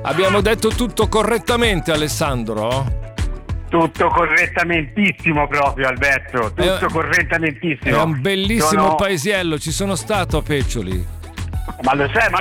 Abbiamo detto tutto correttamente, Alessandro? Tutto correttamentissimo proprio, Alberto, tutto correttamentissimo. È un bellissimo paesiello, ci sono stato a Peccioli. Ma lo sai, ma